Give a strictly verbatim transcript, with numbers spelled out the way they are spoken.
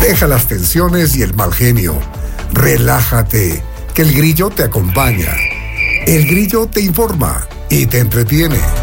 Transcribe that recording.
Deja las tensiones y el mal genio. Relájate, que el Grillo te acompaña. El Grillo te informa y te entretiene.